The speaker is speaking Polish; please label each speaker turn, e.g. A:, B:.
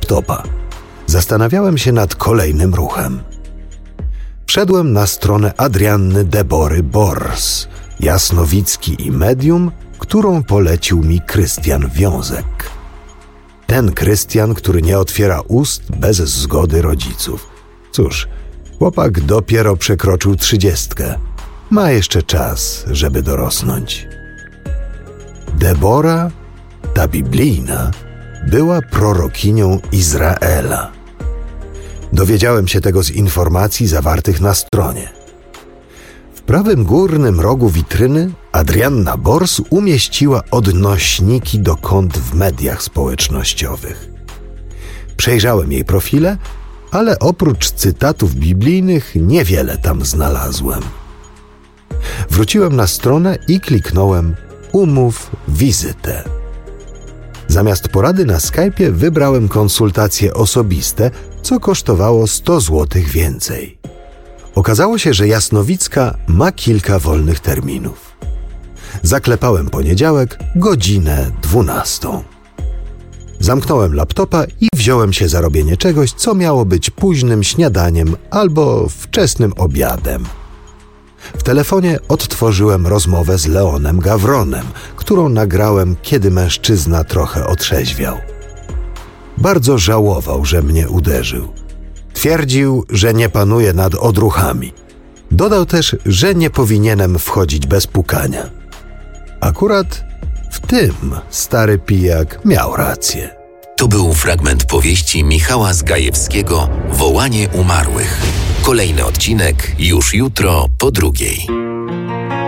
A: laptopa. Zastanawiałem się nad kolejnym ruchem. Wszedłem na stronę Adrianny Debory Bors, jasnowicki i medium, którą polecił mi Krystian Wiązek. Ten Krystian, który nie otwiera ust bez zgody rodziców. Cóż, chłopak dopiero przekroczył 30. Ma jeszcze czas, żeby dorosnąć. Debora, ta biblijna, była prorokinią Izraela. Dowiedziałem się tego z informacji zawartych na stronie. W prawym górnym rogu witryny Adrianna Bors umieściła odnośniki do kont w mediach społecznościowych. Przejrzałem jej profile, ale oprócz cytatów biblijnych niewiele tam znalazłem. Wróciłem na stronę i kliknąłem umów wizytę. Zamiast porady na Skype'ie wybrałem konsultacje osobiste, co kosztowało 100 zł więcej. Okazało się, że Jasnowicka ma kilka wolnych terminów. Zaklepałem poniedziałek, godzinę 12. Zamknąłem laptopa i wziąłem się za robienie czegoś, co miało być późnym śniadaniem albo wczesnym obiadem. W telefonie odtworzyłem rozmowę z Leonem Gawronem, którą nagrałem, kiedy mężczyzna trochę otrzeźwiał. Bardzo żałował, że mnie uderzył. Twierdził, że nie panuje nad odruchami. Dodał też, że nie powinienem wchodzić bez pukania. Akurat w tym stary pijak miał rację.
B: To był fragment powieści Michała Zgajewskiego „Wołanie umarłych”. Kolejny odcinek już jutro po 2:00.